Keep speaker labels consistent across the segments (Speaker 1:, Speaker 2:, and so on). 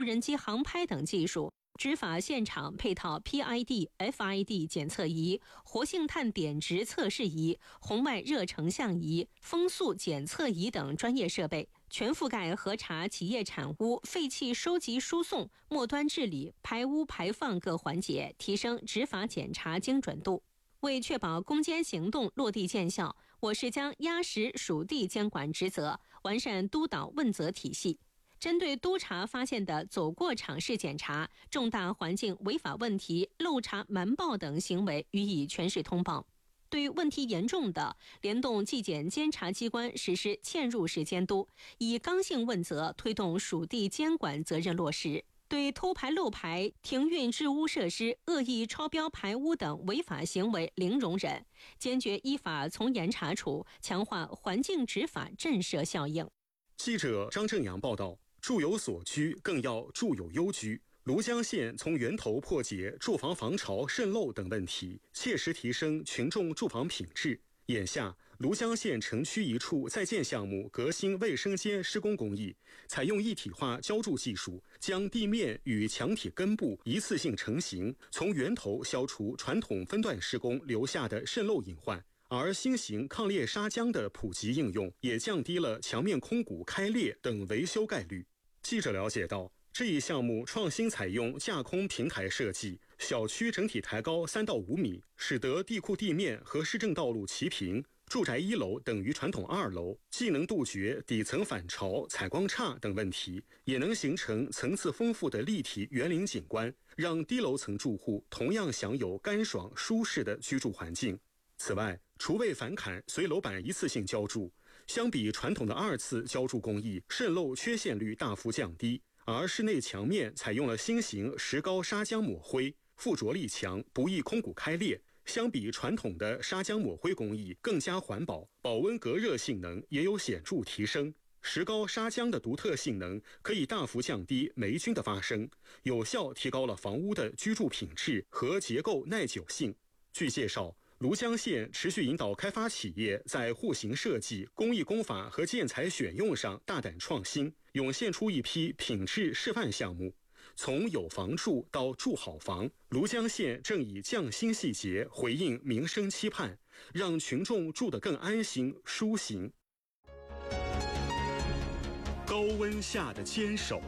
Speaker 1: 人机航拍等技术，执法现场配套 PID、FID 检测仪、活性炭点值测试仪、红外热成像仪、风速检测仪等专业设备，全覆盖核查企业产污、废气收集输送、末端治理、排污排放各环节，提升执法检查精准度。为确保攻坚行动落地见效，我市将压实属地监管职责，完善督导问责体系。针对督查发现的走过场式检查、重大环境违法问题、漏查瞒报等行为予以全市通报。对问题严重的，联动纪检监察机关实施嵌入式监督，以刚性问责推动属地监管责任落实。对偷排漏排、停运治污设施、恶意超标排污等违法行为零容忍，坚决依法从严查处，强化环境执法震慑效应。
Speaker 2: 记者张正阳报道，住有所居，更要住有优居。庐江县从源头破解住房防潮渗漏等问题，切实提升群众住房品质。眼下，庐江县城区一处在建项目革新卫生间施工工艺，采用一体化浇筑技术，将地面与墙体根部一次性成型，从源头消除传统分段施工留下的渗漏隐患。而新型抗裂砂浆的普及应用，也降低了墙面空鼓开裂等维修概率。记者了解到，这一项目创新采用架空平台设计，小区整体抬高3到5米，使得地库地面和市政道路齐平，住宅1楼等于传统2楼，既能杜绝底层反潮、采光差等问题，也能形成层次丰富的立体园林景观，让低楼层住户同样享有干爽舒适的居住环境。此外，厨卫反砍随楼板一次性浇筑，相比传统的2次浇筑工艺，渗漏缺陷率大幅降低。而室内墙面采用了新型石膏砂浆抹灰，附着力强，不易空鼓开裂。相比传统的砂浆抹灰工艺更加环保，保温隔热性能也有显著提升。石膏砂浆的独特性能可以大幅降低霉菌的发生，有效提高了房屋的居住品质和结构耐久性。据介绍，庐江县持续引导开发企业在户型设计、工艺工法和建材选用上大胆创新，涌现出一批品质示范项目。从有房住到住好房，庐江县正以匠心细节回应民生期盼，让群众住得更安心舒心。高温下的坚守。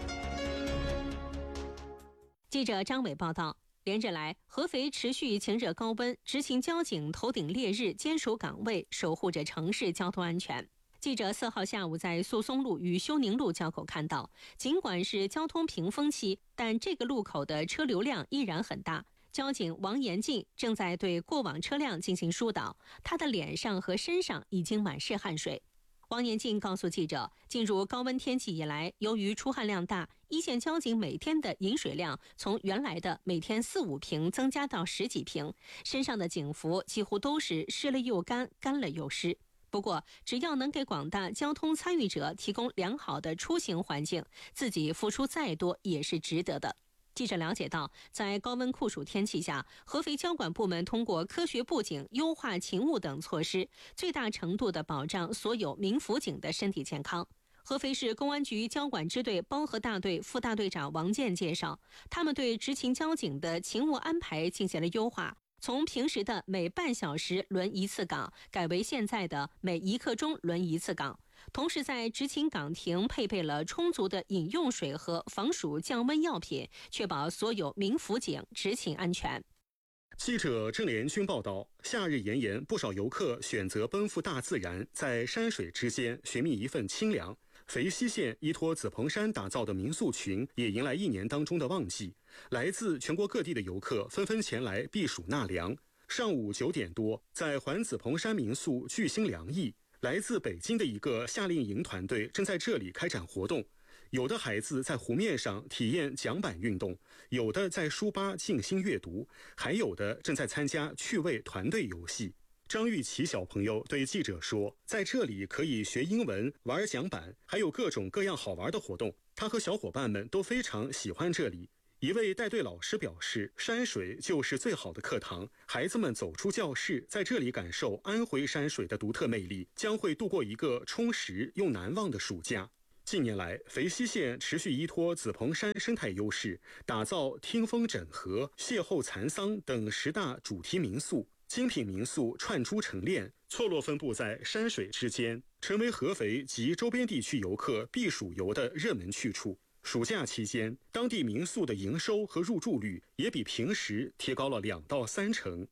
Speaker 1: 记者张伟报道，连日来，合肥持续晴热高温，执勤交警头顶烈日坚守岗位，守护着城市交通安全。记者4号下午在宿松路与休宁路交口看到，尽管是交通平风期，但这个路口的车流量依然很大。交警王延进正在对过往车辆进行疏导，他的脸上和身上已经满是汗水。王延进告诉记者，进入高温天气以来，由于出汗量大，一线交警每天的饮水量从原来的每天4-5瓶增加到10几瓶，身上的警服几乎都是湿了又干，干了又湿。不过，只要能给广大交通参与者提供良好的出行环境，自己付出再多也是值得的。记者了解到，在高温酷暑天气下，合肥交管部门通过科学布景、优化勤务等措施，最大程度地保障所有民辅警的身体健康。合肥市公安局交管支队包河大队副大队长王健介绍，他们对执勤交警的勤务安排进行了优化，从平时的每半小时轮1次岗，改为现在的每1刻钟轮1次岗。同时在执勤岗亭配备了充足的饮用水和防暑降温药品，确保所有民辅警执勤安全。
Speaker 2: 记者郑连军报道，夏日炎炎，不少游客选择奔赴大自然，在山水之间寻觅一份清凉。肥西县依托紫蓬山打造的民宿群也迎来1年当中的旺季，来自全国各地的游客纷纷前来避暑纳凉。上午9点多，在环紫蓬山民宿巨星凉意，来自北京的一个夏令营团队正在这里开展活动。有的孩子在湖面上体验桨板运动，有的在书吧静心阅读，还有的正在参加趣味团队游戏。张玉琪小朋友对记者说，在这里可以学英文、玩桨板，还有各种各样好玩的活动。他和小伙伴们都非常喜欢这里。一位带队老师表示，山水就是最好的课堂，孩子们走出教室，在这里感受安徽山水的独特魅力，将会度过一个充实又难忘的暑假。 近年来，肥西县持续依托紫蓬山生态优势，打造听风枕河、邂逅蚕桑等10大主题民宿。精品民宿串珠成链，错落分布在山水之间，成为合肥及周边地区游客避暑游的热门去处。暑假期间，当地民宿的营收和入住率也比平时提高了2到3成。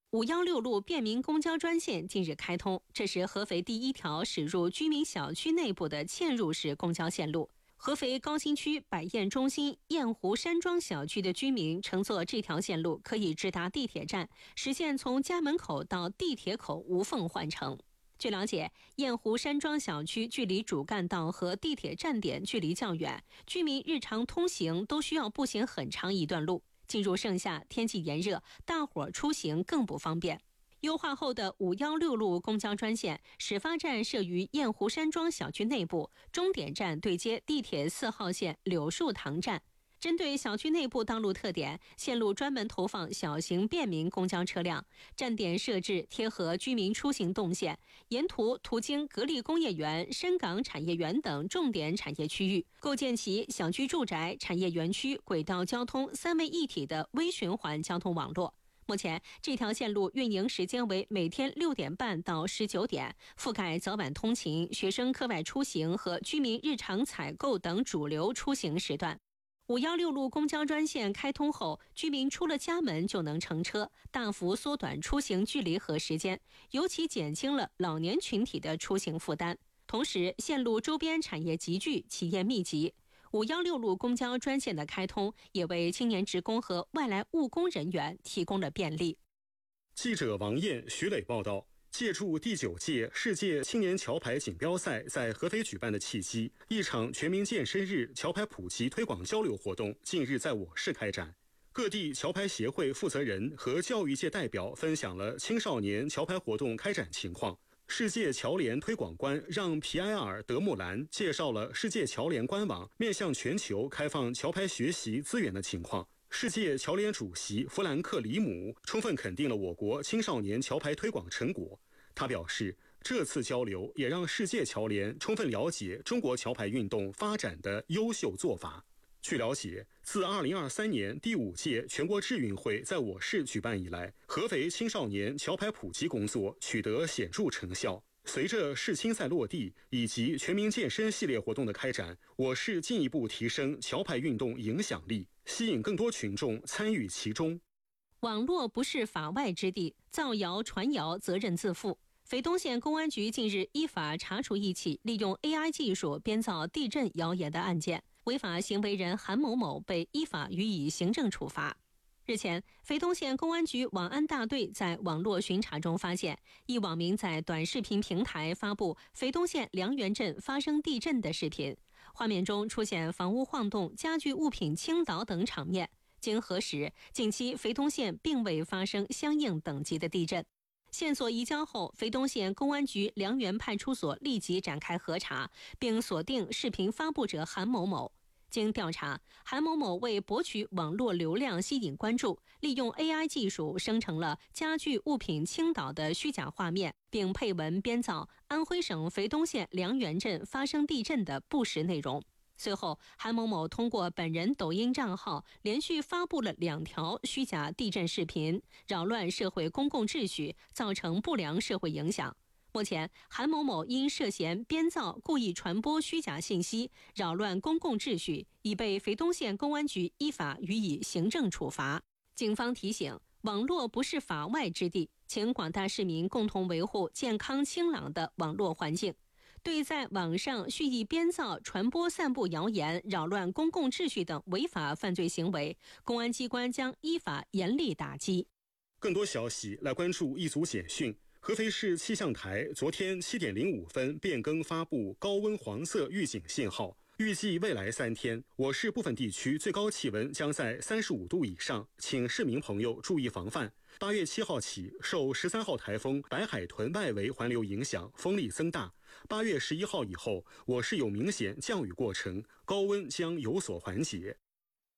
Speaker 1: 516路便民公交专线近日开通，这是合肥第1条驶入居民小区内部的嵌入式公交线路。合肥高新区百堰中心雁湖山庄小区的居民乘坐这条线路可以直达地铁站，实现从家门口到地铁口无缝换乘。据了解，雁湖山庄小区距离主干道和地铁站点距离较远，居民日常通行都需要步行很长一段路。进入盛夏，天气炎热，大伙出行更不方便。优化后的516路公交专线始发站设于雁湖山庄小区内部，终点站对接地铁4号线柳树塘站。针对小区内部道路特点，线路专门投放小型便民公交车辆，站点设置贴合居民出行动线，沿途途经格力工业园、深港产业园等重点产业区域，构建起小区住宅、产业园区、轨道交通3位一体的微循环交通网络。目前，这条线路运营时间为每天6点半到19点，覆盖早晚通勤、学生课外出行和居民日常采购等主流出行时段。516路公交专线开通后，居民出了家门就能乘车，大幅缩短出行距离和时间，尤其减轻了老年群体的出行负担。同时，线路周边产业集聚，企业密集。516路公交专线的开通，也为青年职工和外来务工人员提供了便利。
Speaker 2: 记者王艳、徐磊报道。借助第9届世界青年桥牌锦标赛在合肥举办的契机，一场全民健身日桥牌普及推广交流活动近日在我市开展。各地桥牌协会负责人和教育界代表分享了青少年桥牌活动开展情况。世界桥联推广官让皮埃尔·德穆兰介绍了世界桥联官网面向全球开放桥牌学习资源的情况。世界桥联主席弗兰克·里姆充分肯定了我国青少年桥牌推广成果。他表示，这次交流也让世界桥联充分了解中国桥牌运动发展的优秀做法。据了解，自2023年第5届全国智运会在我市举办以来，合肥青少年桥牌普及工作取得显著成效。随着世青赛落地以及全民健身系列活动的开展，我市进一步提升桥牌运动影响力，吸引更多群众参与其中。
Speaker 1: 网络不是法外之地，造谣传谣责任自负。肥东县公安局近日依法查处一起利用 AI 技术编造地震谣言的案件，违法行为人韩某某被依法予以行政处罚。日前，肥东县公安局网安大队在网络巡查中发现，一网民在短视频平台发布肥东县梁园镇发生地震的视频，画面中出现房屋晃动、家具物品倾倒等场面。经核实，近期肥东县并未发生相应等级的地震。线索移交后，肥东县公安局梁园派出所立即展开核查，并锁定视频发布者韩某某。经调查，韩某某为博取网络流量吸引关注，利用 AI 技术生成了家具物品倾倒的虚假画面，并配文编造安徽省肥东县梁园镇发生地震的不实内容。随后，韩某某通过本人抖音账号连续发布了2条虚假地震视频，扰乱社会公共秩序，造成不良社会影响。目前，韩某某因涉嫌编造、故意传播虚假信息，扰乱公共秩序，已被肥东县公安局依法予以行政处罚。警方提醒，网络不是法外之地，请广大市民共同维护健康清朗的网络环境。对在网上蓄意编造、传播、散布谣言、扰乱公共秩序等违法犯罪行为，公安机关将依法严厉打击。
Speaker 2: 更多消息来关注一组简讯。合肥市气象台昨天7点05分变更发布高温黄色预警信号，预计未来3天，我市部分地区最高气温将在35度以上，请市民朋友注意防范。8月7号起，受13号台风白海豚外围环流影响，风力增大。8月11号以后，我市有明显降雨过程，高温将有所缓解。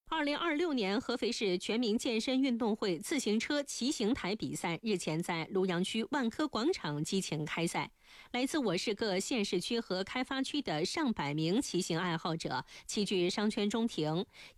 Speaker 1: 2026年合肥市全民健身运动会自行车骑行台比赛日前在庐阳区万科广场激情开赛，来自我市各县市区和开发区的上百名骑行爱好者齐聚商圈中庭。